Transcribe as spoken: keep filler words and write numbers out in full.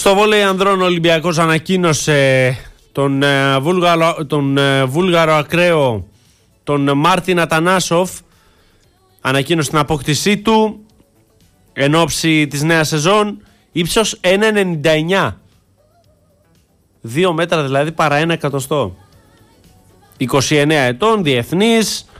Στο βόλεϊ ανδρών, ο Ολυμπιακός ανακοίνωσε τον, ε, Βούλγαρο, τον ε, Βούλγαρο ακραίο, τον Μάρτιν Ατανάσοφ. Ανακοίνωσε την απόκτησή του εν ώψη της νέας σεζόν. Ύψος ένα ενενήντα εννιά, δύο μέτρα δηλαδή παρά ένα εκατοστό. είκοσι εννέα ετών, διεθνής,